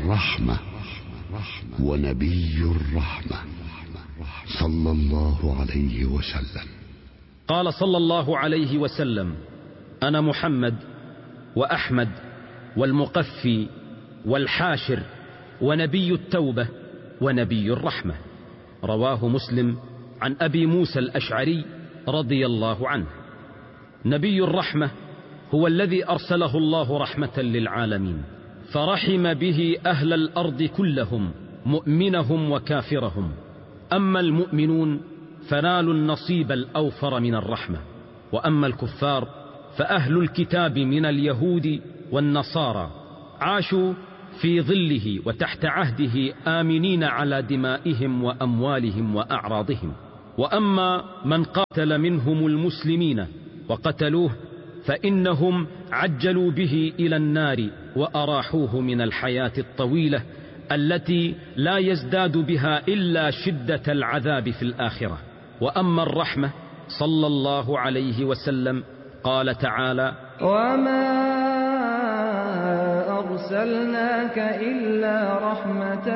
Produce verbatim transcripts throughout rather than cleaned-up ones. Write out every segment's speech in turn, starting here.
الرحمة ونبي الرحمة صلى الله عليه وسلم. قال صلى الله عليه وسلم: أنا محمد وأحمد والمقفي والحاشر ونبي التوبة ونبي الرحمة. رواه مسلم عن أبي موسى الأشعري رضي الله عنه. نبي الرحمة هو الذي أرسله الله رحمة للعالمين، فرحم به أهل الأرض كلهم، مؤمنهم وكافرهم. أما المؤمنون فنالوا النصيب الأوفر من الرحمة، وأما الكفار فأهل الكتاب من اليهود والنصارى عاشوا في ظله وتحت عهده آمنين على دمائهم وأموالهم وأعراضهم. وأما من قاتل منهم المسلمين وقتلوه فإنهم عجلوا به إلى النار وأراحوه من الحياة الطويلة التي لا يزداد بها إلا شدة العذاب في الآخرة. وأما الرحمة صلى الله عليه وسلم قال تعالى: وما أرسلناك إلا رحمة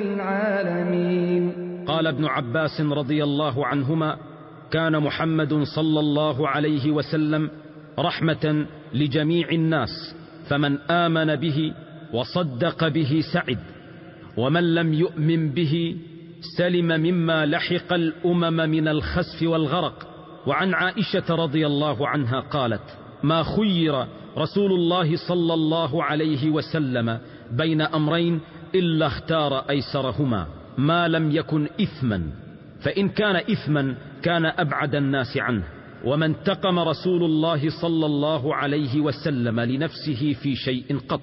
للعالمين. قال ابن عباس رضي الله عنهما: كان محمد صلى الله عليه وسلم رحمة لجميع الناس، فمن آمن به وصدق به سعد، ومن لم يؤمن به سلم مما لحق الأمم من الخسف والغرق. وعن عائشة رضي الله عنها قالت: ما خير رسول الله صلى الله عليه وسلم بين أمرين إلا اختار أيسرهما ما لم يكن إثما، فإن كان إثما كان أبعد الناس عنه. وما انتقم رسول الله صلى الله عليه وسلم لنفسه في شيء قط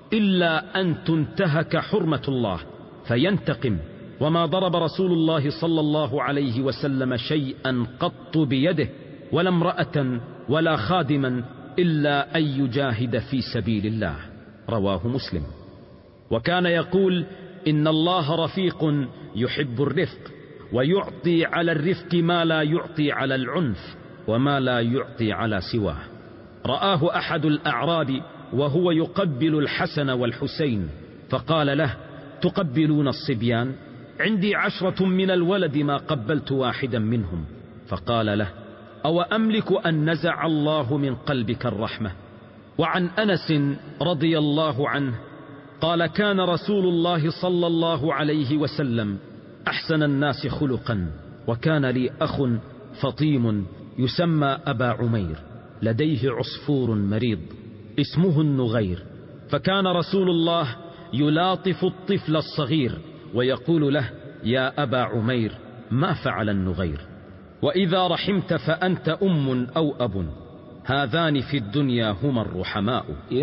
إلا أن تنتهك حرمة الله فينتقم. وما ضرب رسول الله صلى الله عليه وسلم شيئا قط بيده، ولا امرأة ولا خادما، إلا أن يجاهد في سبيل الله. رواه مسلم. وكان يقول: إن الله رفيق يحب الرفق، ويعطي على الرفق ما لا يعطي على العنف، وما لا يعطي على سواه. رآه أحد الأعراب وهو يقبل الحسن والحسين، فقال له: تقبلون الصبيان؟ عندي عشرة من الولد ما قبلت واحدا منهم. فقال له: أو أملك أن نزع الله من قلبك الرحمة؟ وعن أنس رضي الله عنه قال: كان رسول الله صلى الله عليه وسلم أحسن الناس خلقا، وكان لي أخ فطيم يسمى أبا عمير، لديه عصفور مريض اسمه النغير، فكان رسول الله يلاطف الطفل الصغير ويقول له: يا أبا عمير ما فعل النغير؟ وإذا رحمت فأنت أم أو أب، هذان في الدنيا هما الرحماء.